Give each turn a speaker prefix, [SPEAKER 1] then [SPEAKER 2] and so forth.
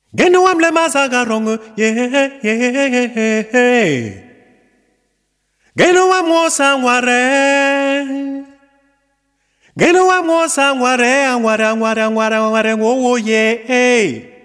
[SPEAKER 1] Geno am le mazagarong, yeah. Geno am wosangware. Geno am wosangware, angware, oh, yeah.